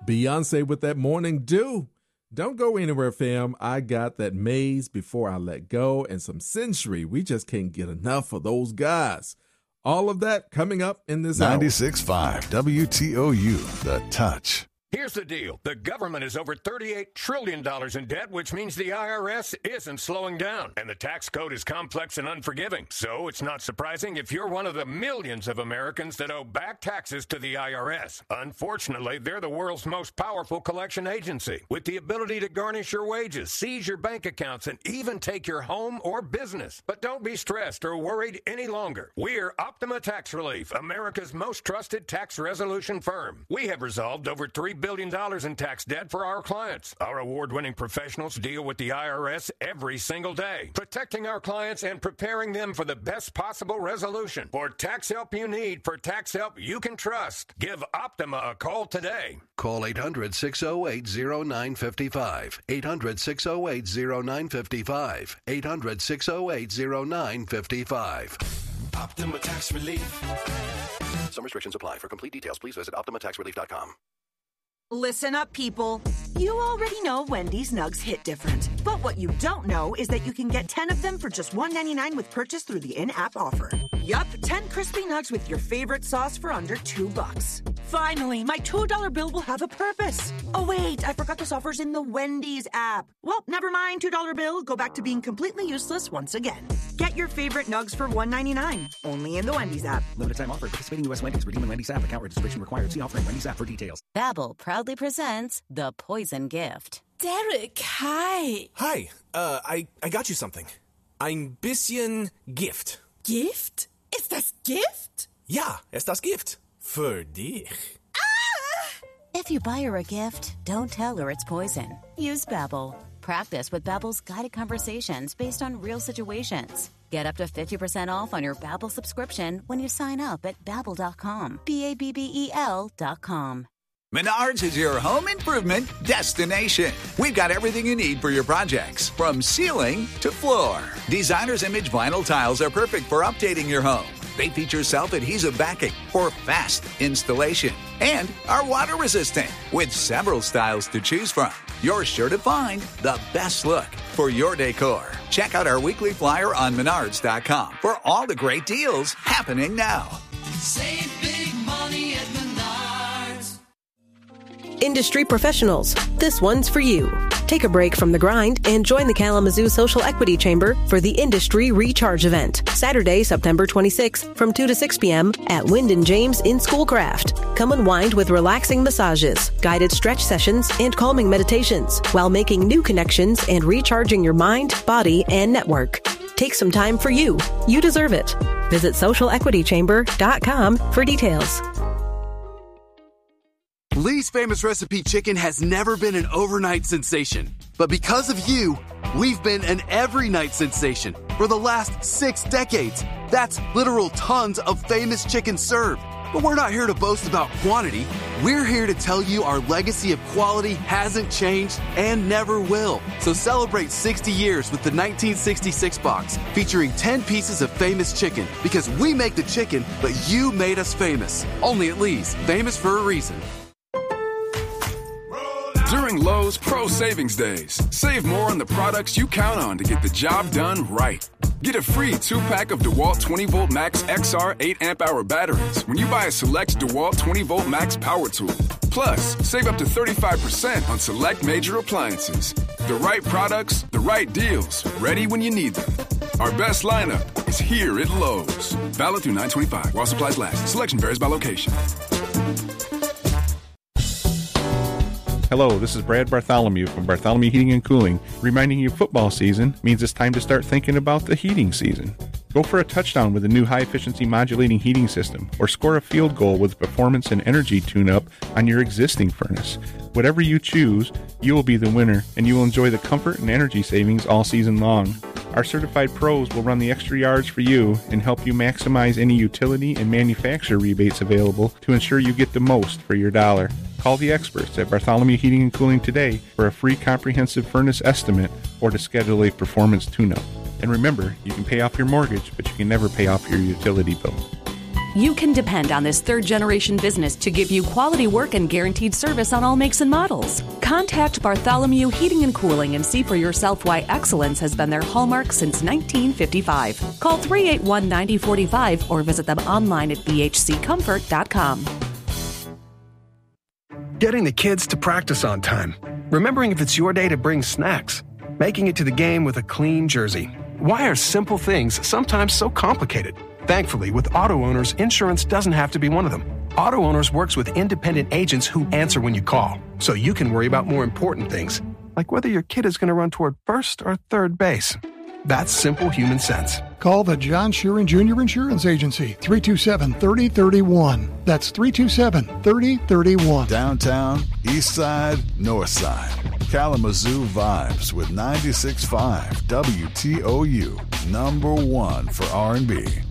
Beyonce with that Morning Dew. Don't go anywhere, fam. I got that Maze Before I Let Go and some Century. We just can't get enough of those guys. All of that coming up in this hour. 96.5 WTOU, The Touch. Here's the deal. The government is over $38 trillion in debt, which means the IRS isn't slowing down. And the tax code is complex and unforgiving. So it's not surprising if you're one of the millions of Americans that owe back taxes to the IRS. Unfortunately, they're the world's most powerful collection agency, with the ability to garnish your wages, seize your bank accounts, and even take your home or business. But don't be stressed or worried any longer. We're Optima Tax Relief, America's most trusted tax resolution firm. We have resolved over $3 billion in tax debt for our clients. Our award-winning professionals deal with the IRS every single day, protecting our clients and preparing them for the best possible resolution. For tax help you need, for tax help you can trust, give Optima a call today. Call 800-608-0955. 800-608-0955. 800-608-0955. Optima Tax Relief. Some restrictions apply. For complete details, please visit OptimaTaxRelief.com. Listen up, people. You already know Wendy's Nugs hit different. But what you don't know is that you can get 10 of them for just $1.99 with purchase through the in-app offer. Yup, 10 crispy nugs with your favorite sauce for under $2. Finally, my $2 bill will have a purpose. Oh, wait, I forgot this offer's in the Wendy's app. Well, never mind, $2 bill. Go back to being completely useless once again. Get your favorite nugs for $1.99. Only in the Wendy's app. Limited time offer. Participating U.S. Wendy's. Redeem in Wendy's app. Account registration required. See offer in Wendy's app for details. Babbel proudly presents The Poison Gift. Derek, hi. Hi, I got you something. Ein bisschen Gift. Gift? Ist das Gift? Ja, ist das Gift. Für dich. If you buy her a gift, don't tell her it's poison. Use Babbel. Practice with Babbel's guided conversations based on real situations. Get up to 50% off on your Babbel subscription when you sign up at Babbel.com. Babbel.com. Menards is your home improvement destination. We've got everything you need for your projects, from ceiling to floor. Designer's Image vinyl tiles are perfect for updating your home. They feature self-adhesive backing for fast installation and are water resistant with several styles to choose from. You're sure to find the best look for your decor. Check out our weekly flyer on Menards.com for all the great deals happening now. Save big money at Menards. Industry professionals, this one's for you. Take a break from the grind and join the Kalamazoo Social Equity Chamber for the Industry Recharge event, Saturday, September 26th from 2 to 6 p.m. at Wyndon James in Schoolcraft. Come unwind with relaxing massages, guided stretch sessions, and calming meditations while making new connections and recharging your mind, body, and network. Take some time for you. You deserve it. Visit socialequitychamber.com for details. Lee's Famous Recipe Chicken has never been an overnight sensation. But because of you, we've been an every night sensation for the last 6 decades. That's literal tons of famous chicken served. But we're not here to boast about quantity. We're here to tell you our legacy of quality hasn't changed and never will. So celebrate 60 years with the 1966 box, featuring 10 pieces of famous chicken. Because we make the chicken, but you made us famous. Only at Lee's. Famous for a reason. During Lowe's Pro Savings Days, save more on the products you count on to get the job done right. Get a free 2-pack of DeWalt 20-volt Max XR 8-amp-hour batteries when you buy a select DeWalt 20-volt Max power tool. Plus, save up to 35% on select major appliances. The right products, the right deals, ready when you need them. Our best lineup is here at Lowe's. Valid through 9/25 while supplies last. Selection varies by location. Hello, this is Brad Bartholomew from Bartholomew Heating and Cooling, reminding you football season means it's time to start thinking about the heating season. Go for a touchdown with a new high-efficiency modulating heating system, or score a field goal with performance and energy tune-up on your existing furnace. Whatever you choose, you will be the winner, and you will enjoy the comfort and energy savings all season long. Our certified pros will run the extra yards for you and help you maximize any utility and manufacturer rebates available to ensure you get the most for your dollar. Call the experts at Bartholomew Heating and Cooling today for a free comprehensive furnace estimate or to schedule a performance tune-up. And remember, you can pay off your mortgage, but you can never pay off your utility bill. You can depend on this third-generation business to give you quality work and guaranteed service on all makes and models. Contact Bartholomew Heating and Cooling and see for yourself why excellence has been their hallmark since 1955. Call 381-9045 or visit them online at bhccomfort.com. Getting the kids to practice on time. Remembering if it's your day to bring snacks. Making it to the game with a clean jersey. Why are simple things sometimes so complicated? Thankfully, with Auto Owners, insurance doesn't have to be one of them. Auto Owners works with independent agents who answer when you call, so you can worry about more important things, like whether your kid is going to run toward first or third base. That's simple human sense. Call the John Sheeran Jr. Insurance Agency, 327-3031. That's 327-3031. Downtown, East Side, North Side. Kalamazoo vibes with 96.5 WTOU, number one for R&B.